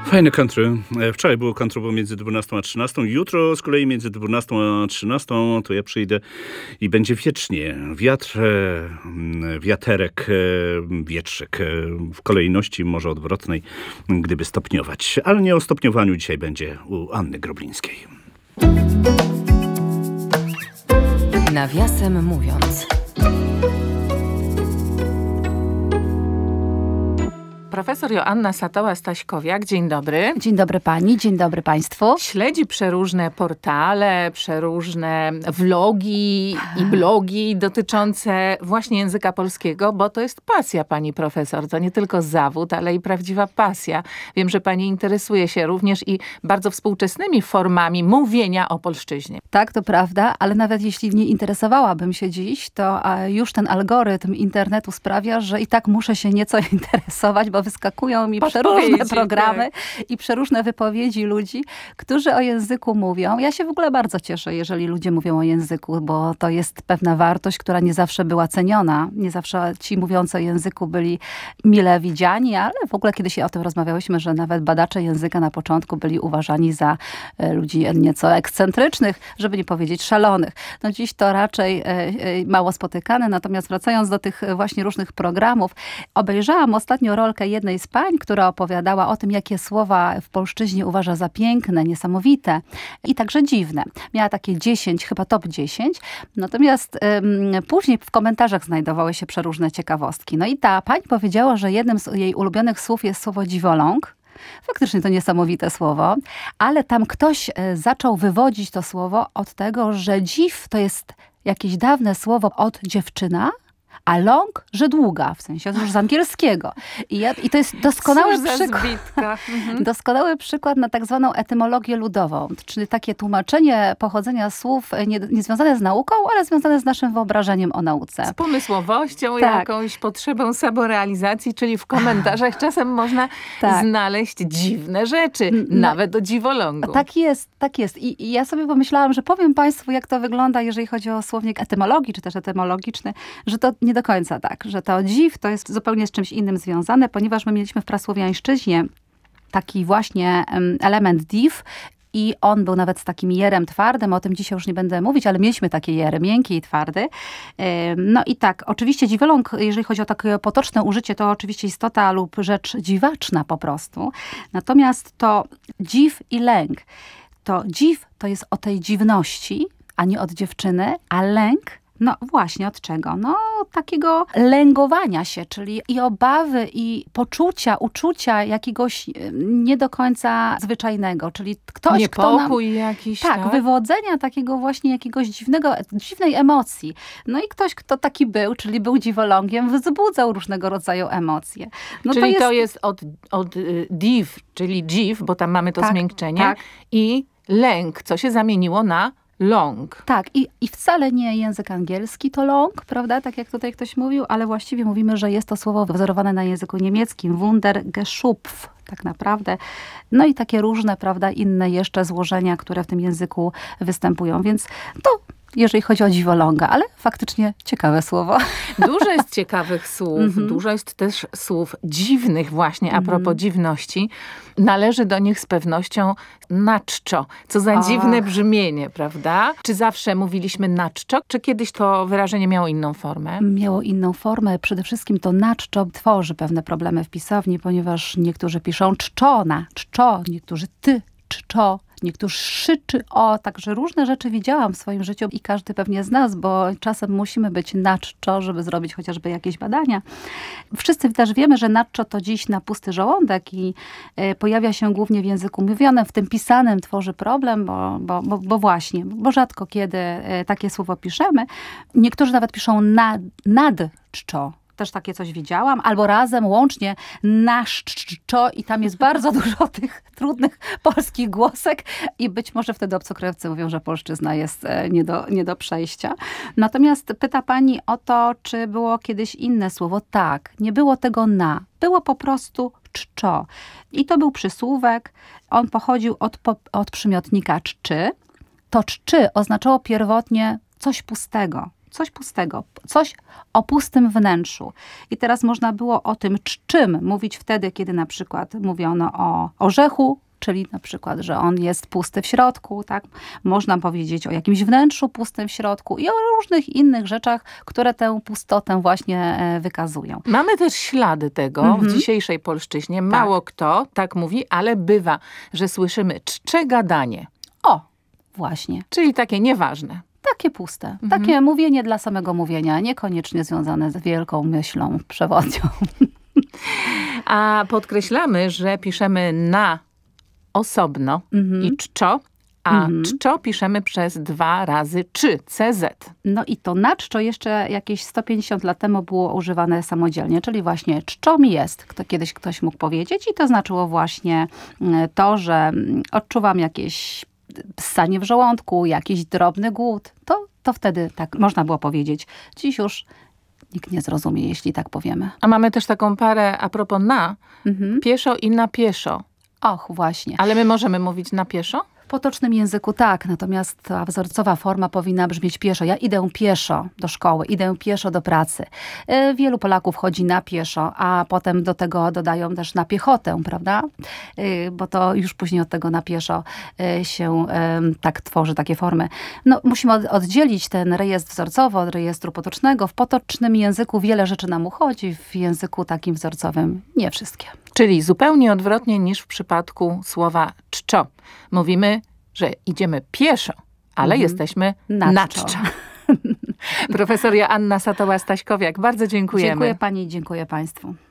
Fajne country. Wczoraj było country między 12 a 13. Jutro z kolei między 12 a 13 to ja przyjdę i będzie wiecznie. Wiatr, wiaterek, wietrzyk. W kolejności może odwrotnej, gdyby stopniować. Ale nie o stopniowaniu dzisiaj będzie u Anny Groblińskiej. Nawiasem mówiąc. Profesor Joanna Satoła-Staśkowiak, dzień dobry. Dzień dobry pani, dzień dobry państwu. Śledzi przeróżne portale, przeróżne vlogi i blogi dotyczące właśnie języka polskiego, bo to jest pasja pani profesor. To nie tylko zawód, ale i prawdziwa pasja. Wiem, że pani interesuje się również i bardzo współczesnymi formami mówienia o polszczyźnie. Tak, to prawda, ale nawet jeśli nie interesowałabym się dziś, to już ten algorytm internetu sprawia, że i tak muszę się nieco interesować, bo wyskakują mi przeróżne programy i przeróżne wypowiedzi ludzi, którzy o języku mówią. Ja się w ogóle bardzo cieszę, jeżeli ludzie mówią o języku, bo to jest pewna wartość, która nie zawsze była ceniona. Nie zawsze ci mówiący o języku byli mile widziani, ale w ogóle kiedyś o tym rozmawiałyśmy, że nawet badacze języka na początku byli uważani za ludzi nieco ekscentrycznych, żeby nie powiedzieć szalonych. No dziś to raczej mało spotykane, natomiast wracając do tych właśnie różnych programów, obejrzałam ostatnio rolkę jednej z pań, która opowiadała o tym, jakie słowa w polszczyźnie uważa za piękne, niesamowite i także dziwne. Miała takie 10, chyba top 10. Natomiast później w komentarzach znajdowały się przeróżne ciekawostki. No i ta pani powiedziała, że jednym z jej ulubionych słów jest słowo dziwoląg. Faktycznie to niesamowite słowo, ale tam ktoś zaczął wywodzić to słowo od tego, że dziw to jest jakieś dawne słowo od dziewczyna, a long, że długa, w sensie już z angielskiego. I to jest doskonały przykład na tak zwaną etymologię ludową, czyli takie tłumaczenie pochodzenia słów nie związane z nauką, ale związane z naszym wyobrażeniem o nauce. Z pomysłowością, jakąś potrzebą samorealizacji, czyli w komentarzach czasem można znaleźć dziwne rzeczy, nawet o dziwolągu. Tak jest. I ja sobie pomyślałam, że powiem państwu, jak to wygląda, jeżeli chodzi o słownik etymologii, czy też etymologiczny, że to nie do końca tak, że to dziw to jest zupełnie z czymś innym związane, ponieważ my mieliśmy w prasłowiańszczyźnie taki właśnie element div i on był nawet z takim jerem twardym, o tym dzisiaj już nie będę mówić, ale mieliśmy takie jery, miękki i twardy. No i tak, oczywiście dziwoląg, jeżeli chodzi o takie potoczne użycie, to oczywiście istota lub rzecz dziwaczna po prostu. Natomiast to dziw i lęk. To dziw to jest o tej dziwności, a nie od dziewczyny, a lęk no właśnie, od czego? No takiego lęgowania się, czyli i obawy, i poczucia, uczucia jakiegoś nie do końca zwyczajnego, czyli ktoś, niepokój jakiś, tak, wywodzenia takiego właśnie jakiegoś dziwnej emocji. No i ktoś, kto taki był, czyli był dziwolągiem, wzbudzał różnego rodzaju emocje. No czyli to jest od div, czyli dziw, bo tam mamy to zmiękczenie, i lęk, co się zamieniło na long. Tak, i wcale nie język angielski to long, prawda, tak jak tutaj ktoś mówił, ale właściwie mówimy, że jest to słowo wzorowane na języku niemieckim, Wundergeschöpf, tak naprawdę. No i takie różne, prawda, inne jeszcze złożenia, które w tym języku występują, więc to jeżeli chodzi o dziwoląga, ale faktycznie ciekawe słowo. Dużo jest ciekawych słów, dużo jest też słów dziwnych właśnie, a propos dziwności. Należy do nich z pewnością naczczo. Co za dziwne brzmienie, prawda? Czy zawsze mówiliśmy naczczo, czy kiedyś to wyrażenie miało inną formę? Miało inną formę. Przede wszystkim to naczczo tworzy pewne problemy w pisowni, ponieważ niektórzy piszą czczo na czczo, niektórzy ty, czczo, niektórzy szy czy o, także różne rzeczy widziałam w swoim życiu i każdy pewnie z nas, bo czasem musimy być na czczo, żeby zrobić chociażby jakieś badania. Wszyscy też wiemy, że na czczo to dziś na pusty żołądek i pojawia się głównie w języku mówionym, w tym pisanym tworzy problem, bo rzadko kiedy takie słowo piszemy. Niektórzy nawet piszą nad czczo. Też takie coś widziałam, albo razem, łącznie naszczo i tam jest bardzo dużo tych trudnych polskich głosek i być może wtedy obcokrajowcy mówią, że polszczyzna jest nie do przejścia. Natomiast pyta pani o to, czy było kiedyś inne słowo. Tak, nie było tego na. Było po prostu czczo. I to był przysłówek. On pochodził od przymiotnika czczy. To czczy oznaczało pierwotnie coś pustego. coś pustego, coś o pustym wnętrzu. I teraz można było o tym czczym mówić wtedy, kiedy na przykład mówiono o orzechu, czyli na przykład, że on jest pusty w środku, tak? Można powiedzieć o jakimś wnętrzu pustym w środku i o różnych innych rzeczach, które tę pustotę właśnie wykazują. Mamy też ślady tego w dzisiejszej polszczyźnie. Mało kto tak mówi, ale bywa, że słyszymy czcze gadanie. O, właśnie. Czyli takie nieważne. Takie puste. Takie mówienie dla samego mówienia, niekoniecznie związane z wielką myślą przewodnią. A podkreślamy, że piszemy na osobno i czczo, a czczo piszemy przez 2 razy czy, CZ. No i to na czczo jeszcze jakieś 150 lat temu było używane samodzielnie, czyli właśnie czczo mi jest, kiedyś ktoś mógł powiedzieć i to znaczyło właśnie to, że odczuwam jakieś ssanie w żołądku, jakiś drobny głód. To wtedy tak można było powiedzieć. Dziś już nikt nie zrozumie, jeśli tak powiemy. A mamy też taką parę a propos na, pieszo i na pieszo. Och, właśnie. Ale my możemy mówić na pieszo? W potocznym języku tak, natomiast ta wzorcowa forma powinna brzmieć pieszo. Ja idę pieszo do szkoły, idę pieszo do pracy. Wielu Polaków chodzi na pieszo, a potem do tego dodają też na piechotę, prawda? Bo to już później od tego na pieszo się tak tworzy takie formy. No, musimy oddzielić ten rejestr wzorcowy od rejestru potocznego. W potocznym języku wiele rzeczy nam uchodzi, w języku takim wzorcowym nie wszystkie. Czyli zupełnie odwrotnie niż w przypadku słowa czczo. Mówimy, że idziemy pieszo, ale jesteśmy na czczo. Profesor Joanna Satoła-Staśkowiak, bardzo dziękujemy. Dziękuję pani, dziękuję państwu.